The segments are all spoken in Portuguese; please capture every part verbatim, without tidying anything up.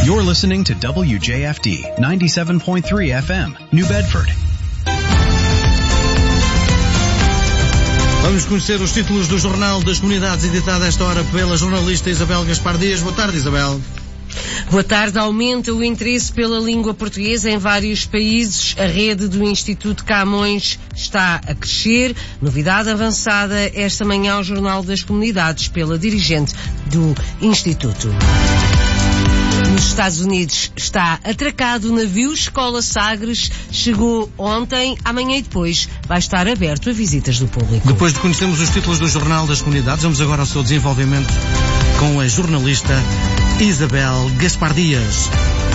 You're listening to W J F D ninety-seven point three F M, New Bedford. Vamos conhecer os títulos do Jornal das Comunidades, editado a esta hora pela jornalista Isabel Gaspar Dias. Boa tarde, Isabel. Boa tarde. Aumenta o interesse pela língua portuguesa em vários países. A rede do Instituto Camões está a crescer. Novidade avançada esta manhã ao Jornal das Comunidades pela dirigente do Instituto. Nos Estados Unidos está atracado o navio Escola Sagres. Chegou ontem, amanhã e depois vai estar aberto a visitas do público. Depois de conhecermos os títulos do Jornal das Comunidades, vamos agora ao seu desenvolvimento com a jornalista Isabel Gaspar Dias.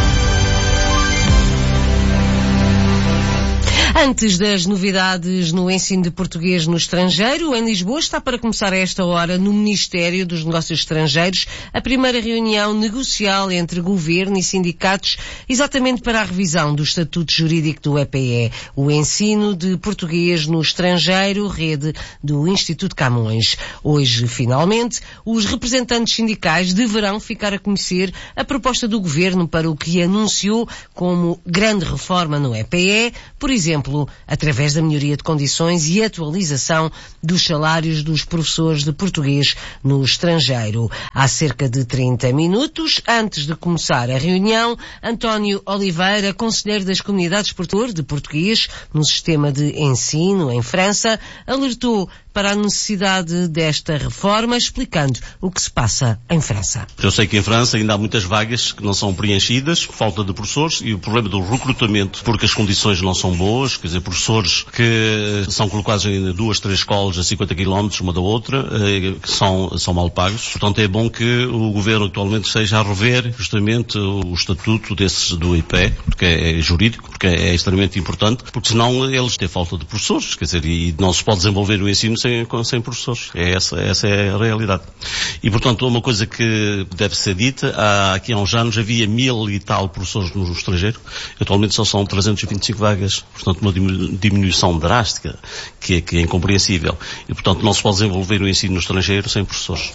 Antes das novidades no ensino de português no estrangeiro, em Lisboa está para começar a esta hora no Ministério dos Negócios Estrangeiros a primeira reunião negocial entre governo e sindicatos, exatamente para a revisão do estatuto jurídico do E P E, o ensino de português no estrangeiro, rede do Instituto Camões. Hoje, finalmente, os representantes sindicais deverão ficar a conhecer a proposta do governo para o que anunciou como grande reforma no E P E, por exemplo, através da melhoria de condições e atualização dos salários dos professores de português no estrangeiro. Há cerca de trinta minutos, antes de começar a reunião, António Oliveira, conselheiro das comunidades de português no sistema de ensino em França, alertou para a necessidade desta reforma, explicando o que se passa em França. Eu sei que em França ainda há muitas vagas que não são preenchidas, falta de professores e o problema do recrutamento, porque as condições não são boas, quer dizer, professores que são colocados em duas, três escolas a cinquenta quilómetros uma da outra, que são, são mal pagos. Portanto, é bom que o governo atualmente esteja a rever justamente o estatuto desses do I P E, porque é jurídico, porque é extremamente importante, porque senão eles têm falta de professores, quer dizer, e não se pode desenvolver o ensino sem, sem professores. É essa, essa é a realidade. E, portanto, uma coisa que deve ser dita, há, aqui há uns anos havia mil e tal professores no estrangeiro, atualmente só são trezentas e vinte e cinco vagas, portanto, uma diminuição drástica que é, que é incompreensível. E, portanto, não se pode desenvolver o ensino no estrangeiro sem professores.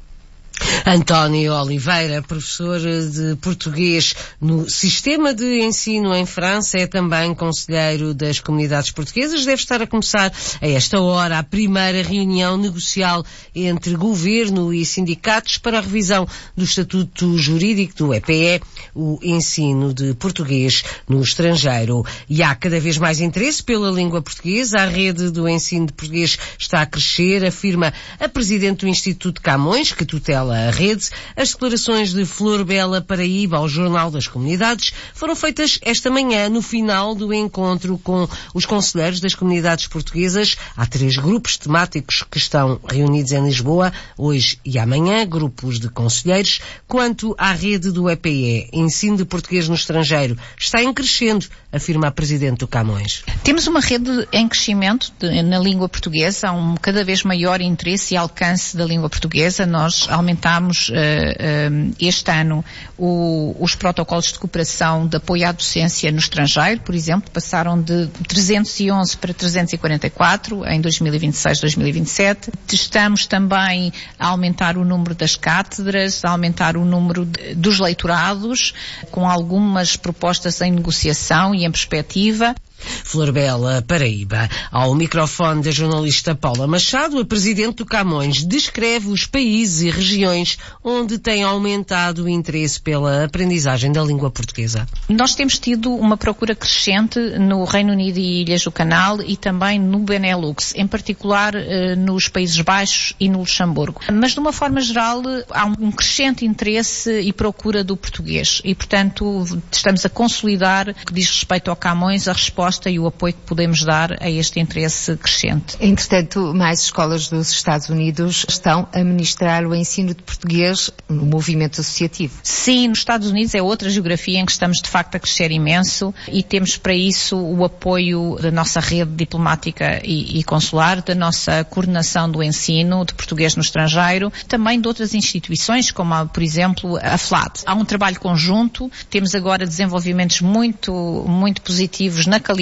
António Oliveira, professor de português no sistema de ensino em França, é também conselheiro das comunidades portuguesas. Deve estar a começar a esta hora a primeira reunião negocial entre governo e sindicatos para a revisão do estatuto jurídico do E P E, o ensino de português no estrangeiro. E há cada vez mais interesse pela língua portuguesa. A rede do ensino de português está a crescer, afirma a presidente do Instituto Camões, que tutela a rede. As declarações de Flor Bela Paraíba ao Jornal das Comunidades foram feitas esta manhã no final do encontro com os conselheiros das comunidades portuguesas. Há três grupos temáticos que estão reunidos em Lisboa, hoje e amanhã, grupos de conselheiros. Quanto à rede do E P E, ensino de português no estrangeiro, está em crescendo, afirma a presidente do Camões. Temos uma rede em crescimento de, na língua portuguesa, há um cada vez maior interesse e alcance da língua portuguesa. Nós aumentamos uh, uh, este ano o, os protocolos de cooperação de apoio à docência no estrangeiro, por exemplo, passaram de trezentos e onze para trezentos e quarenta e quatro em dois mil e vinte e seis, dois mil e vinte e sete. Estamos também a aumentar o número das cátedras, a aumentar o número de, dos leitorados, com algumas propostas em negociação e em perspectiva. Flor Bela Paraíba. Ao microfone da jornalista Paula Machado, a presidente do Camões descreve os países e regiões onde tem aumentado o interesse pela aprendizagem da língua portuguesa. Nós temos tido uma procura crescente no Reino Unido e Ilhas do Canal e também no Benelux, em particular eh, nos Países Baixos e no Luxemburgo. Mas, de uma forma geral, há um crescente interesse e procura do português e, portanto, estamos a consolidar, que diz respeito ao Camões, a resposta e o apoio que podemos dar a este interesse crescente. Entretanto, mais escolas dos Estados Unidos estão a ministrar o ensino de português no movimento associativo. Sim, nos Estados Unidos é outra geografia em que estamos de facto a crescer imenso e temos para isso o apoio da nossa rede diplomática e, e consular, da nossa coordenação do ensino de português no estrangeiro, também de outras instituições, como a, por exemplo a F L A D. Há um trabalho conjunto, temos agora desenvolvimentos muito, muito positivos na Califórnia,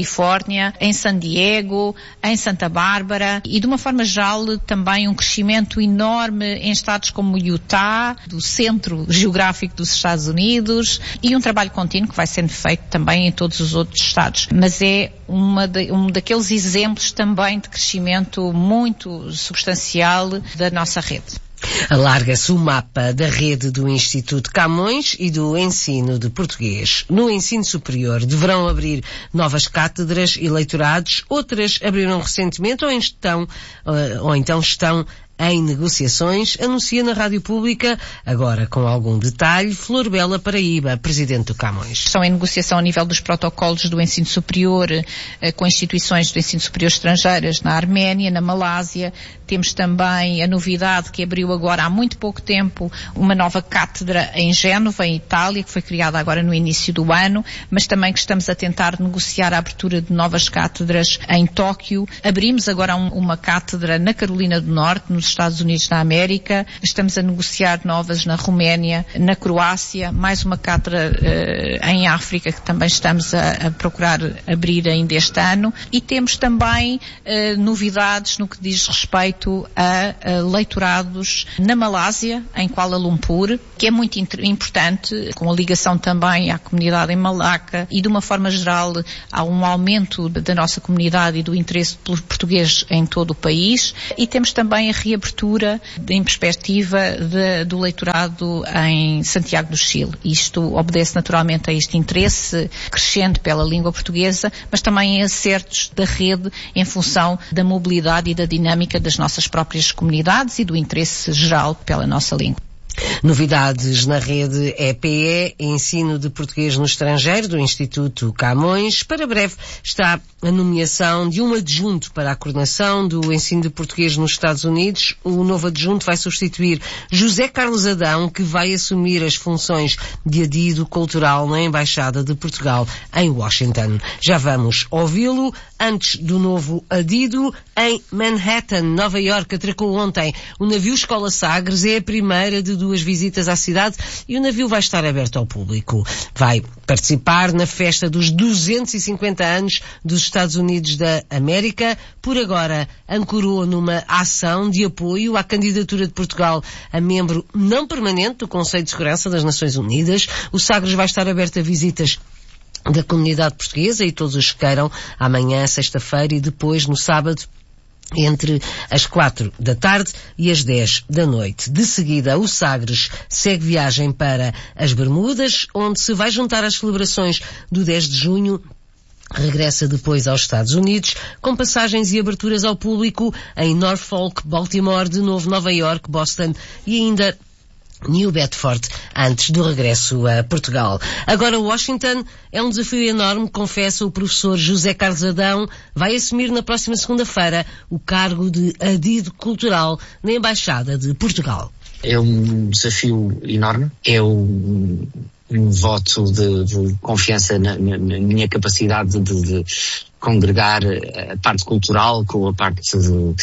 Califórnia, em San Diego, em Santa Bárbara e, de uma forma geral, também um crescimento enorme em estados como Utah, do centro geográfico dos Estados Unidos, e um trabalho contínuo que vai sendo feito também em todos os outros estados. Mas é uma de, um daqueles exemplos também de crescimento muito substancial da nossa rede. Alarga-se o mapa da rede do Instituto Camões e do ensino de português. No ensino superior deverão abrir novas cátedras e leitorados, outras abriram recentemente ou, estão, ou então estão em negociações, anuncia na Rádio Pública, agora com algum detalhe, Flor Bela Paraíba, presidente do Camões. Estão em negociação a nível dos protocolos do ensino superior eh, com instituições do ensino superior estrangeiras na Arménia, na Malásia. Temos também a novidade que abriu agora há muito pouco tempo uma nova cátedra em Génova, em Itália, que foi criada agora no início do ano, mas também que estamos a tentar negociar a abertura de novas cátedras em Tóquio. Abrimos agora um, uma cátedra na Carolina do Norte, nos Estados Unidos da América. Estamos a negociar novas na Roménia, na Croácia, mais uma cátedra uh, em África que também estamos a, a procurar abrir ainda este ano. E temos também uh, novidades no que diz respeito a, a leitorados na Malásia, em Kuala Lumpur, que é muito importante, com a ligação também à comunidade em Malaca, e de uma forma geral há um aumento da nossa comunidade e do interesse pelo português em todo o país. E temos também a reabertura em perspectiva de, do leitorado em Santiago do Chile. Isto obedece naturalmente a este interesse crescente pela língua portuguesa, mas também em acertos da rede em função da mobilidade e da dinâmica das nossas próprias comunidades e do interesse geral pela nossa língua. Novidades na rede E P E, Ensino de Português no Estrangeiro, do Instituto Camões. Para breve está a nomeação de um adjunto para a coordenação do ensino de português nos Estados Unidos. O novo adjunto vai substituir José Carlos Adão, que vai assumir as funções de adido cultural na Embaixada de Portugal em Washington. Já vamos ouvi-lo. Antes do novo adido, em Manhattan, Nova Iorque, atracou ontem o navio Escola Sagres. É a primeira de duas visitas à cidade e o navio vai estar aberto ao público. Vai participar na festa dos duzentos e cinquenta anos dos Estados Unidos da América. Por agora, ancorou numa ação de apoio à candidatura de Portugal a membro não permanente do Conselho de Segurança das Nações Unidas. O Sagres vai estar aberto a visitas da comunidade portuguesa e todos os que queiram, amanhã, sexta-feira, e depois no sábado, entre as quatro da tarde e as dez da noite. De seguida, o Sagres segue viagem para as Bermudas, onde se vai juntar às celebrações do dez de junho. Regressa depois aos Estados Unidos, com passagens e aberturas ao público em Norfolk, Baltimore, de novo Nova Iorque, Boston e ainda New Bedford, antes do regresso a Portugal. Agora, Washington é um desafio enorme, confessa o professor José Carlos Adão. Vai assumir na próxima segunda-feira o cargo de adido cultural na Embaixada de Portugal. É um desafio enorme, é um, um voto de, de confiança na, na, na minha capacidade de, de congregar a parte cultural com a parte de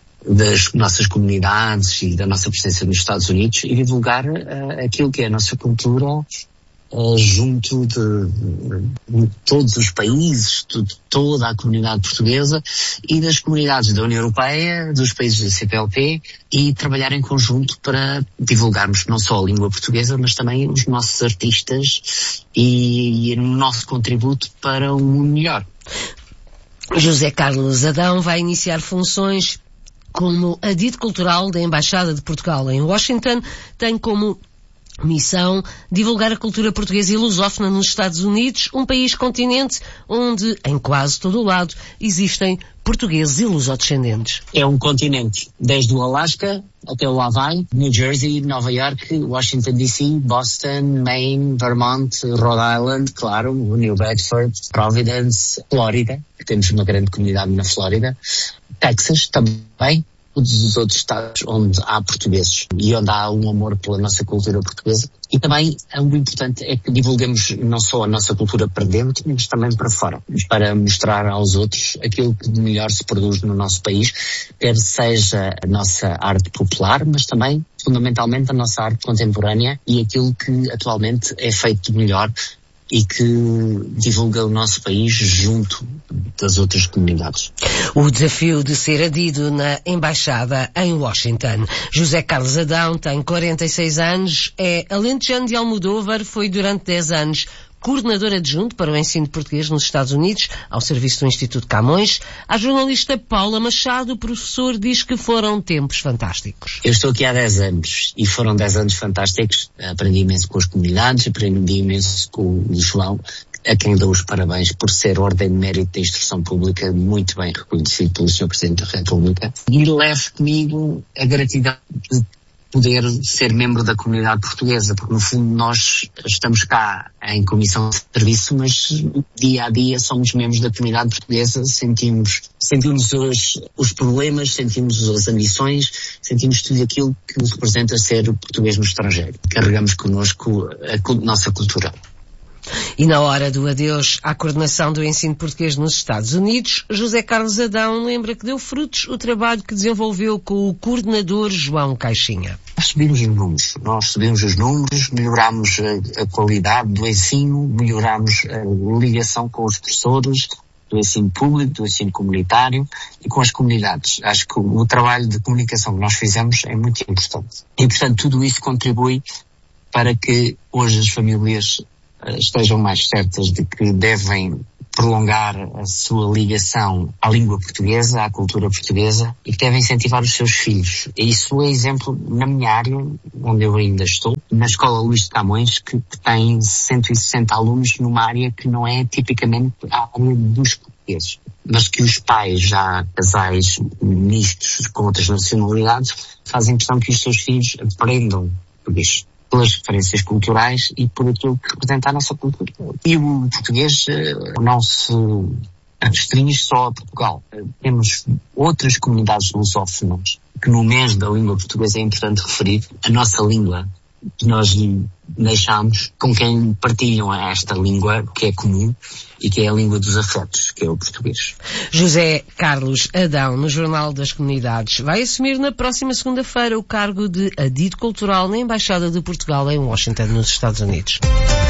das nossas comunidades e da nossa presença nos Estados Unidos e divulgar uh, aquilo que é a nossa cultura uh, junto de, de, de todos os países, de toda a comunidade portuguesa e das comunidades da União Europeia, dos países da C P L P, e trabalhar em conjunto para divulgarmos não só a língua portuguesa, mas também os nossos artistas e, e o nosso contributo para um mundo melhor. José Carlos Adão vai iniciar funções como adido cultural da Embaixada de Portugal em Washington. Tem como missão divulgar a cultura portuguesa e lusófona nos Estados Unidos, um país continente onde, em quase todo o lado, existem portugueses e lusodescendentes. É um continente, desde o Alasca até o Havaí, New Jersey, Nova York, Washington D C, Boston, Maine, Vermont, Rhode Island, claro, New Bedford, Providence, Flórida, que temos uma grande comunidade na Flórida, Texas também, todos os outros estados onde há portugueses e onde há um amor pela nossa cultura portuguesa. E também o importante é que divulguemos não só a nossa cultura para dentro, mas também para fora, para mostrar aos outros aquilo que de melhor se produz no nosso país, quer seja a nossa arte popular, mas também, fundamentalmente, a nossa arte contemporânea e aquilo que atualmente é feito de melhor e que divulga o nosso país junto das outras comunidades. O desafio de ser adido na Embaixada em Washington. José Carlos Adão tem quarenta e seis anos, é alentejano de Almodóvar, foi durante dez anos coordenador adjunto para o ensino de português nos Estados Unidos, ao serviço do Instituto Camões. A jornalista Paula Machado, o professor, diz que foram tempos fantásticos. Eu estou aqui há dez anos e foram dez anos fantásticos. Aprendi imenso com as comunidades, aprendi imenso com o João, a quem dou os parabéns por ser Ordem de Mérito da Instrução Pública, muito bem reconhecido pelo senhor Presidente da República. E levo comigo a gratidão de poder ser membro da comunidade portuguesa, porque no fundo nós estamos cá em comissão de serviço, mas dia a dia somos membros da comunidade portuguesa, sentimos, sentimos os, os problemas, sentimos as ambições, sentimos tudo aquilo que nos representa ser português no estrangeiro. Carregamos connosco a, a nossa cultura. E na hora do adeus à coordenação do ensino português nos Estados Unidos, José Carlos Adão lembra que deu frutos o trabalho que desenvolveu com o coordenador João Caixinha. Nós subimos os números, nós subimos os números, melhoramos a, a qualidade do ensino, melhoramos a ligação com os professores, do ensino público, do ensino comunitário e com as comunidades. Acho que o, o trabalho de comunicação que nós fizemos é muito importante. E, portanto, tudo isso contribui para que hoje as famílias estejam mais certas de que devem prolongar a sua ligação à língua portuguesa, à cultura portuguesa, e que devem incentivar os seus filhos. E isso é exemplo na minha área, onde eu ainda estou, na Escola Luís de Camões, que, que tem cento e sessenta alunos numa área que não é tipicamente a área dos portugueses, mas que os pais, já casais mistos com outras nacionalidades, fazem questão que os seus filhos aprendam português, pelas referências culturais e por aquilo que representa a nossa cultura. E o português uh, não se restringe só a Portugal. Uh, temos outras comunidades lusófonas que no mês da língua portuguesa é importante referir a nossa língua que nós deixamos com quem partilham esta língua que é comum e que é a língua dos afetos, que é o português. José Carlos Adão, no Jornal das Comunidades, vai assumir na próxima segunda-feira o cargo de adido cultural na Embaixada de Portugal em Washington, nos Estados Unidos.